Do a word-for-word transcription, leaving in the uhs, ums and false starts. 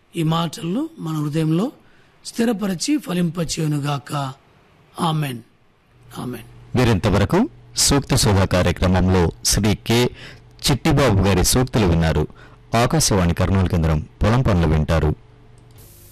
ఈ మాటలను మన హృదయంలో స్థిరపరిచి ఫలింపచేయునుగాక. Amen amen. వీరింతవరకు సూక్తి సుధా కార్యక్రమంలో శ్రీ కె చిట్టిబాబు గారి సూక్తులు విన్నారు. ఆకాశవాణి కర్నూలు కేంద్రం పొలం పనులు వింటారు.